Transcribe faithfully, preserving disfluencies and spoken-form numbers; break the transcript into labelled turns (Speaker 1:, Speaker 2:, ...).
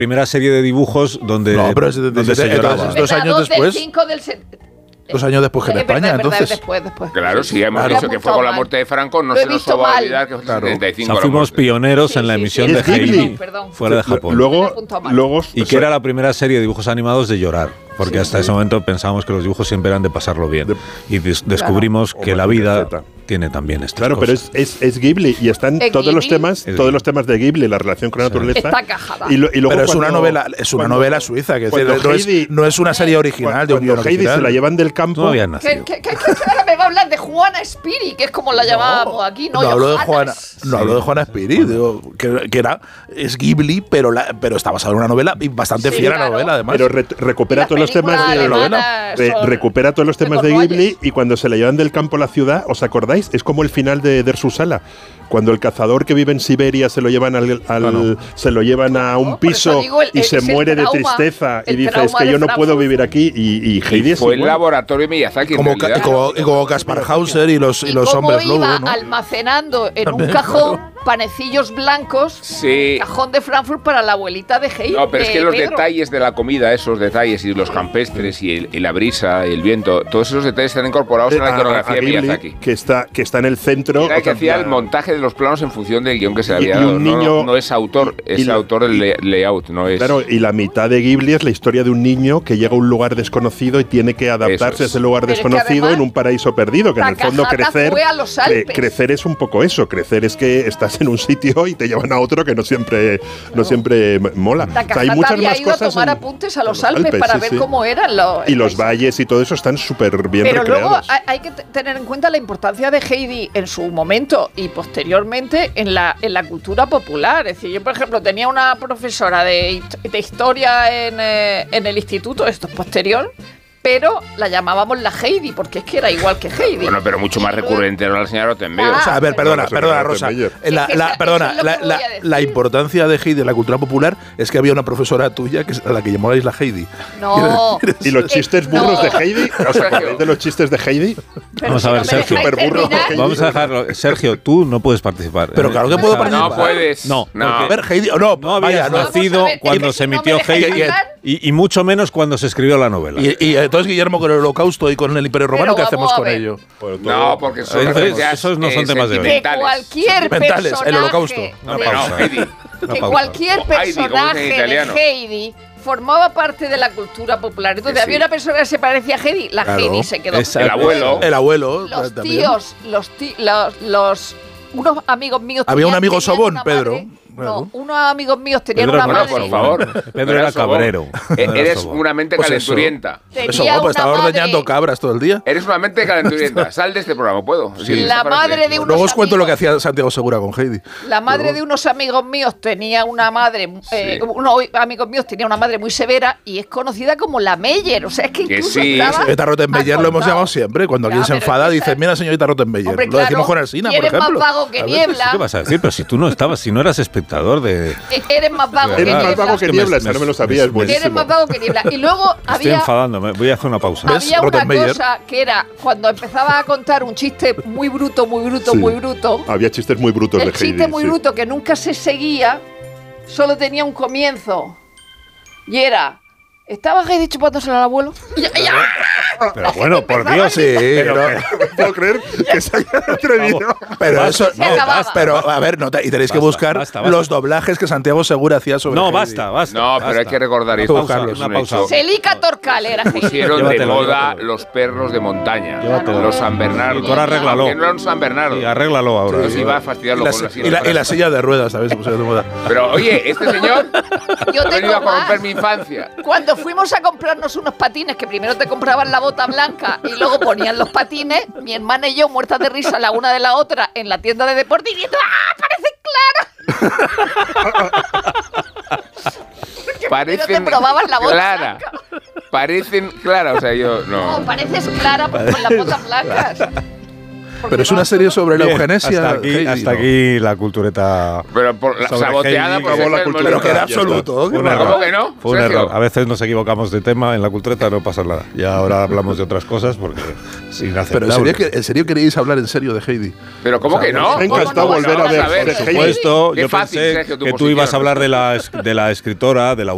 Speaker 1: primera serie de dibujos donde,
Speaker 2: no, pero es de,
Speaker 1: donde se lloraba.
Speaker 2: Dos años
Speaker 3: dos
Speaker 2: después.
Speaker 3: Del cinco del
Speaker 2: Dos años después que en
Speaker 3: es
Speaker 2: España,
Speaker 3: verdad,
Speaker 2: entonces.
Speaker 3: Verdad, después, después.
Speaker 4: Claro, sí, hemos
Speaker 2: claro.
Speaker 4: dicho que fue con la muerte de Franco, no
Speaker 3: Lo
Speaker 4: se
Speaker 3: he
Speaker 4: nos
Speaker 3: visto
Speaker 4: va a
Speaker 3: mal.
Speaker 4: olvidar que fue
Speaker 2: Claro.
Speaker 4: setenta y cinco.
Speaker 1: O sea, fuimos pioneros
Speaker 3: Sí,
Speaker 1: en la
Speaker 3: sí,
Speaker 1: emisión
Speaker 3: sí,
Speaker 1: de
Speaker 3: sí,
Speaker 1: Heidi
Speaker 3: perdón, perdón.
Speaker 1: fuera de Japón.
Speaker 5: Luego, luego
Speaker 1: y que era la primera serie de dibujos animados de llorar, porque
Speaker 5: Sí,
Speaker 1: hasta
Speaker 5: sí.
Speaker 1: ese momento pensábamos que los dibujos siempre eran de pasarlo bien.
Speaker 5: De-
Speaker 1: y des- descubrimos
Speaker 5: Claro.
Speaker 1: que
Speaker 5: O
Speaker 1: la
Speaker 5: cualquier
Speaker 1: vida
Speaker 5: zeta.
Speaker 1: tiene también estas
Speaker 5: Claro,
Speaker 1: cosas.
Speaker 5: pero es, es, es Ghibli y están
Speaker 3: ¿Es
Speaker 5: todos los
Speaker 3: Ghibli?
Speaker 5: temas,
Speaker 1: Es
Speaker 5: todos
Speaker 1: Ghibli.
Speaker 5: los temas de Ghibli, la relación con la
Speaker 1: Sí.
Speaker 5: naturaleza.
Speaker 3: Está cajada.
Speaker 5: Y, lo- y luego
Speaker 2: Pero es
Speaker 5: cuando-
Speaker 2: una novela, es una
Speaker 5: cuando-
Speaker 2: novela suiza, que es decir,
Speaker 5: cuando
Speaker 2: no, es,
Speaker 5: Heidi-
Speaker 2: no es una serie original de un guion
Speaker 5: Cuando Heidi
Speaker 2: original.
Speaker 5: se la llevan del campo.
Speaker 1: No habían
Speaker 3: ¿Qué,
Speaker 1: nacido.
Speaker 3: qué, qué, qué- qué- ahora me va a hablar de Juana Spiri, que es como la llamábamos aquí, ¿no?
Speaker 2: No hablo de Juana,
Speaker 3: Johannes.
Speaker 2: no hablo de Juana Spiri, digo, que, que era es Ghibli, pero la, pero está basado en una novela y bastante
Speaker 3: Sí,
Speaker 2: fiel a la
Speaker 3: claro.
Speaker 2: novela además.
Speaker 5: Pero re- recupera
Speaker 3: Y las
Speaker 5: todos los temas
Speaker 3: películas
Speaker 5: de la novela.
Speaker 3: alemanas
Speaker 5: Re-
Speaker 3: son
Speaker 5: recupera todos los
Speaker 3: de
Speaker 5: temas de
Speaker 3: Cornualles.
Speaker 5: Ghibli y cuando se la llevan del campo a la ciudad, ¿os acordáis? Es como el final de Der Susala. Cuando el cazador que vive en Siberia se lo llevan al, al-
Speaker 1: No, no.
Speaker 5: se lo llevan a un
Speaker 3: No, por eso
Speaker 5: piso
Speaker 3: digo, el-
Speaker 5: y
Speaker 3: el-
Speaker 5: se
Speaker 3: es el
Speaker 5: muere de
Speaker 3: trauma,
Speaker 5: tristeza y
Speaker 3: el
Speaker 5: dice es
Speaker 3: trauma
Speaker 5: que
Speaker 3: de
Speaker 5: yo no puedo
Speaker 3: Frankfurt.
Speaker 5: vivir aquí y, y Heidi
Speaker 4: Y
Speaker 5: es
Speaker 4: fue el
Speaker 5: igual.
Speaker 4: laboratorio Miyazaki, en
Speaker 2: como, ca-
Speaker 4: realidad.
Speaker 2: y como, y como Gaspar Hauser y los, y
Speaker 3: Y
Speaker 2: los
Speaker 3: cómo
Speaker 2: hombres
Speaker 3: iba
Speaker 2: lobo, ¿no?
Speaker 3: almacenando en un
Speaker 2: También,
Speaker 3: cajón
Speaker 2: claro.
Speaker 3: panecillos blancos,
Speaker 4: Sí.
Speaker 3: cajón de Frankfurt para la abuelita de Heidi.
Speaker 4: No, pero es
Speaker 3: de
Speaker 4: que los
Speaker 3: Pedro.
Speaker 4: detalles de la comida, esos detalles y los campestres y, el- y la brisa y el viento, todos esos detalles están incorporados en la
Speaker 5: A- a
Speaker 4: iconografía de
Speaker 5: Ghibli,
Speaker 4: Miyazaki.
Speaker 5: que está que está en el centro.
Speaker 4: Era
Speaker 5: o
Speaker 4: el que
Speaker 5: sea,
Speaker 4: hacía
Speaker 5: la-
Speaker 4: el montaje de los planos en función del guión que se le
Speaker 5: Y-
Speaker 4: había
Speaker 5: y
Speaker 4: dado.
Speaker 5: un
Speaker 4: No,
Speaker 5: niño-
Speaker 4: no, no es autor, es
Speaker 5: y la-
Speaker 4: autor del lay- layout, no es.
Speaker 5: Claro, y la mitad de Ghibli es la historia de un niño que llega a un lugar desconocido y tiene que adaptarse
Speaker 4: Eso es.
Speaker 5: a ese lugar
Speaker 3: Pero es que
Speaker 5: desconocido
Speaker 3: además,
Speaker 5: en un paraíso perdido, que en el fondo
Speaker 3: Takahata
Speaker 5: crecer,
Speaker 3: fue a los
Speaker 5: cre-
Speaker 3: Alpes.
Speaker 5: crecer es un poco eso, crecer es que estás en un sitio y te llevan a otro que no siempre, no siempre m- mola. O sea,
Speaker 3: Takahata
Speaker 5: hay muchas
Speaker 3: había
Speaker 5: más
Speaker 3: ido a
Speaker 5: cosas
Speaker 3: tomar
Speaker 5: en-
Speaker 3: apuntes a los
Speaker 5: en
Speaker 3: Alpes, para
Speaker 5: sí,
Speaker 3: ver
Speaker 5: sí.
Speaker 3: cómo eran los...
Speaker 5: Y los valles y todo eso están súper bien
Speaker 3: Pero luego
Speaker 5: recreados.
Speaker 3: hay, hay que t- tener en cuenta la importancia de Heidi en su momento y posteriormente en la, en la cultura popular. Es decir, yo, por ejemplo, tenía una profesora de, hist- de historia en, eh, en el instituto, esto es posterior, pero la llamábamos la Heidi, porque es que era igual que Heidi.
Speaker 4: Bueno, pero mucho más
Speaker 3: Y luego-
Speaker 4: recurrente era la señora Rottenmeier.
Speaker 3: Ah,
Speaker 2: O sea, a ver, perdona,
Speaker 5: No, no se
Speaker 2: perdona,
Speaker 5: trata de
Speaker 2: Rosa.
Speaker 5: Meyer.
Speaker 2: Eh, La,
Speaker 3: Es que
Speaker 2: la-
Speaker 3: esa-
Speaker 2: perdona,
Speaker 3: eso es lo
Speaker 2: la,
Speaker 3: que voy
Speaker 2: la-
Speaker 3: a decir.
Speaker 2: la importancia de Heidi en la cultura popular es que había una profesora tuya que es a la que llamabais la Heidi.
Speaker 3: No.
Speaker 5: Y los chistes burros
Speaker 3: no.
Speaker 5: de Heidi, ¿os acordáis de los chistes de Heidi?
Speaker 3: Pero
Speaker 1: Vamos
Speaker 3: si
Speaker 1: a ver,
Speaker 3: no me
Speaker 1: Sergio.
Speaker 3: dejáis
Speaker 5: Superburro.
Speaker 3: terminar,
Speaker 1: Vamos a dejarlo. Sergio, tú no puedes participar.
Speaker 2: Pero
Speaker 1: Eh,
Speaker 2: claro que puedo
Speaker 1: esa-
Speaker 2: participar.
Speaker 4: No puedes.
Speaker 1: No,
Speaker 4: no.
Speaker 2: A ver, Heidi, o no,
Speaker 1: No
Speaker 2: vaya,
Speaker 1: habías
Speaker 2: no.
Speaker 3: Vamos
Speaker 1: nacido
Speaker 3: a ver,
Speaker 1: cuando
Speaker 3: es que
Speaker 1: se
Speaker 3: si no
Speaker 1: emitió
Speaker 3: me dejáis
Speaker 1: Heidi
Speaker 3: hablar-
Speaker 1: y, y mucho menos cuando se escribió la novela.
Speaker 2: Y, y entonces Guillermo con el Holocausto y con el Imperio Romano, ¿qué
Speaker 3: vamos
Speaker 2: hacemos
Speaker 3: a
Speaker 2: con
Speaker 3: ver.
Speaker 2: ello?
Speaker 4: No, porque son
Speaker 1: Entonces,
Speaker 4: referencias
Speaker 1: esos no son
Speaker 4: eh,
Speaker 1: temas de hoy.
Speaker 3: que
Speaker 4: sentimentales.
Speaker 3: cualquier
Speaker 2: Sentimentales, el
Speaker 3: personaje,
Speaker 2: Holocausto.
Speaker 1: Una
Speaker 4: Hombre, no,
Speaker 1: pausa.
Speaker 4: Heidi.
Speaker 1: Una
Speaker 3: que
Speaker 1: pausa.
Speaker 3: cualquier
Speaker 4: O Heidi, como dicen en
Speaker 3: personaje
Speaker 4: italiano.
Speaker 3: de Heidi formaba parte de la cultura popular. Entonces
Speaker 4: Que
Speaker 3: había
Speaker 4: sí.
Speaker 3: una persona que se parecía a Heidi, la
Speaker 2: Claro.
Speaker 3: Heidi se quedó.
Speaker 1: Esa-
Speaker 4: El abuelo.
Speaker 2: El abuelo.
Speaker 3: Los
Speaker 2: también.
Speaker 3: tíos, los tíos, los, los unos amigos míos
Speaker 2: Había un
Speaker 3: tenían-
Speaker 2: amigo
Speaker 3: tenían
Speaker 2: sobón,
Speaker 3: una
Speaker 2: Pedro.
Speaker 3: madre-
Speaker 2: Claro.
Speaker 3: No, unos amigos míos tenían
Speaker 1: Pedro
Speaker 3: una
Speaker 1: no
Speaker 4: Bueno,
Speaker 1: era
Speaker 3: madre.
Speaker 4: por favor.
Speaker 1: Pedro
Speaker 4: No
Speaker 1: era
Speaker 4: sobón.
Speaker 1: cabrero.
Speaker 4: Eh,
Speaker 1: No era
Speaker 4: Eres
Speaker 1: sobón.
Speaker 4: una mente
Speaker 2: Pues eso.
Speaker 4: calenturienta.
Speaker 3: Tenía
Speaker 2: Eso, bueno, pues
Speaker 3: una
Speaker 2: estaba
Speaker 3: madre-
Speaker 2: ordeñando cabras todo el día.
Speaker 4: Eres una mente calenturienta. Sal de este programa, ¿puedo? Sí,
Speaker 3: La
Speaker 4: esta frase.
Speaker 3: madre de unos
Speaker 2: Luego os cuento lo que
Speaker 3: amigos.
Speaker 2: hacía Santiago Segura con Heidi.
Speaker 3: La madre de unos amigos míos tenía una madre, eh,
Speaker 4: Sí.
Speaker 3: unos amigos míos tenía una madre muy severa y es conocida como la Meyer. O sea, es que
Speaker 4: Que
Speaker 3: incluso
Speaker 4: sí.
Speaker 3: estaba
Speaker 2: Señorita Rottenmeier lo hemos
Speaker 3: acordado.
Speaker 2: llamado siempre. Cuando
Speaker 3: Ya,
Speaker 2: alguien se
Speaker 3: pero
Speaker 2: enfada,
Speaker 3: es que
Speaker 2: dice,
Speaker 3: esa-
Speaker 2: mira, señorita Rottenmeier.
Speaker 3: Hombre,
Speaker 2: Lo
Speaker 3: claro,
Speaker 2: decimos con Alsina, por
Speaker 3: eres
Speaker 2: ejemplo.
Speaker 3: más vago que
Speaker 2: A ver,
Speaker 3: niebla.
Speaker 1: ¿Qué vas a decir? Pero si tú no estabas, si no eras espectador de...
Speaker 3: E- Eres más vago que
Speaker 5: Eres más
Speaker 3: niebla.
Speaker 5: vago que
Speaker 1: Es que me-
Speaker 5: niebla, esa
Speaker 1: me-
Speaker 5: no me lo sabía, es
Speaker 1: me-
Speaker 5: buenísimo.
Speaker 3: Eres más vago que niebla. Y luego
Speaker 1: Estoy
Speaker 3: había,
Speaker 1: enfadándome. Voy a hacer una pausa.
Speaker 2: ¿Ves?
Speaker 3: había una
Speaker 2: Rottenmeier.
Speaker 3: cosa que era cuando empezaba a contar un chiste muy bruto, muy bruto,
Speaker 5: Sí.
Speaker 3: muy bruto.
Speaker 5: Había chistes muy brutos
Speaker 3: El
Speaker 5: de Heidi.
Speaker 3: chiste muy
Speaker 5: sí.
Speaker 3: bruto que nunca se seguía, solo tenía un comienzo. Y era, ¿estaba Heidi chupándosela al abuelo? Y ya, ya.
Speaker 1: Pero bueno, por
Speaker 3: empezaba
Speaker 1: Dios,
Speaker 3: a
Speaker 1: sí.
Speaker 2: Pero,
Speaker 5: No puedo creer que se haya atrevido.
Speaker 2: pero eso,
Speaker 3: Se
Speaker 2: no,
Speaker 3: acababa.
Speaker 2: pero a ver, no te- y tenéis que
Speaker 1: Basta,
Speaker 2: buscar
Speaker 1: basta, basta.
Speaker 2: los doblajes que Santiago Segura hacía sobre
Speaker 1: No,
Speaker 2: Heidi.
Speaker 1: basta, basta.
Speaker 4: No, pero hay
Speaker 1: basta.
Speaker 4: que recordar
Speaker 1: Una
Speaker 4: esto.
Speaker 1: pausa,
Speaker 2: Carlos,
Speaker 4: es
Speaker 1: una
Speaker 4: un
Speaker 1: pausa.
Speaker 4: hecho.
Speaker 3: Celica Torcal era Heidi.
Speaker 4: Pusieron de
Speaker 1: Llévatelo,
Speaker 4: moda
Speaker 1: llévatelo.
Speaker 4: los perros de montaña.
Speaker 1: Llévatelo.
Speaker 4: Los San Bernardo.
Speaker 1: Y tú ahora arréglalo.
Speaker 4: Que no eran San Bernardo.
Speaker 1: Sí, arréglalo ahora.
Speaker 4: Entonces iba a
Speaker 2: Y
Speaker 4: fastidiarlo
Speaker 2: la,
Speaker 4: con la
Speaker 2: y
Speaker 4: silla.
Speaker 2: la-
Speaker 4: de
Speaker 2: y la
Speaker 4: frasco.
Speaker 2: silla de ruedas, ¿sabes? Se pusieron de moda.
Speaker 4: Pero oye, este señor
Speaker 3: Yo
Speaker 4: ha venido
Speaker 3: tengo
Speaker 4: a corromper
Speaker 3: más.
Speaker 4: mi infancia.
Speaker 3: Cuando fuimos a comprarnos unos patines, que primero te compraban la bota blanca y luego ponían los patines, mi hermana y yo, muertas de risa la una de la otra, en la tienda de deporte, y diciendo, ¡ah, parece Clara!
Speaker 4: Parecen
Speaker 3: te probaban la bota
Speaker 4: clara.
Speaker 3: blanca.
Speaker 4: Parecen clara, o sea, yo no.
Speaker 3: No, pareces Clara pues, con las botas blancas. Porque
Speaker 2: Pero es
Speaker 3: no-
Speaker 2: una serie sobre la
Speaker 1: Bien,
Speaker 2: eugenesia.
Speaker 1: Hasta aquí,
Speaker 2: Heidi,
Speaker 1: hasta
Speaker 2: ¿no?
Speaker 1: aquí la cultureta.
Speaker 4: Pero por la
Speaker 1: Sobre
Speaker 4: saboteada
Speaker 1: Heidi,
Speaker 4: por
Speaker 5: acabó la
Speaker 4: Sergio
Speaker 5: cultura.
Speaker 2: Pero que era
Speaker 5: Ya está.
Speaker 2: absoluto.
Speaker 1: Fue un
Speaker 2: ¿qué
Speaker 1: error.
Speaker 4: ¿Cómo que no?
Speaker 1: Fue un
Speaker 4: Sergio.
Speaker 1: error. A veces nos equivocamos de tema en la cultureta, no pasa nada. Y ahora hablamos de otras cosas porque es
Speaker 2: Pero
Speaker 1: inaceptable.
Speaker 2: en serio, que- ¿en serio queréis hablar en serio de Heidi?
Speaker 4: Pero ¿cómo
Speaker 2: O sea,
Speaker 4: que no?
Speaker 5: me ha encantado
Speaker 4: ¿Cómo no?
Speaker 5: volver a
Speaker 4: Vamos
Speaker 5: ver de
Speaker 1: Por
Speaker 5: Heidi.
Speaker 1: supuesto,
Speaker 4: Qué
Speaker 1: yo
Speaker 4: fácil,
Speaker 1: pensé
Speaker 4: Sergio, tu
Speaker 1: que tú
Speaker 4: posición.
Speaker 1: ibas a hablar de la, es- de la escritora, de la